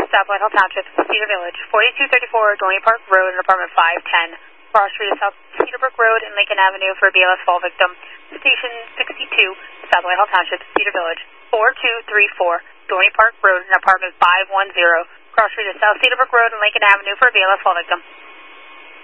South Whitehall Township, Cedar Village. 4234 Dorney Park Road and Apartment 510. Cross Street of South Cedarbrook Road and Lincoln Avenue for a BLS fall victim. Station 62, South Whitehall Township, Cedar Village. 4234 Dorney Park Road and Apartment 510. Cross Street of South Cedarbrook Road and Lincoln Avenue for a BLS fall victim.